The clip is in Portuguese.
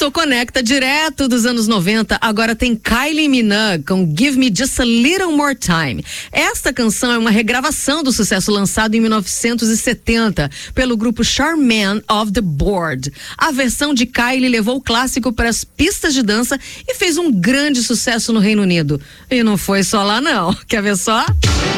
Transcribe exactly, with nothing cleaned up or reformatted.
Conectou, conecta, direto dos anos noventa. Agora tem Kylie Minogue com Give Me Just a Little More Time. Esta canção é uma regravação do sucesso lançado em mil novecentos e setenta pelo grupo Charmaine of the Board. A versão de Kylie levou o clássico para as pistas de dança e fez um grande sucesso no Reino Unido. E não foi só lá não. Quer ver só?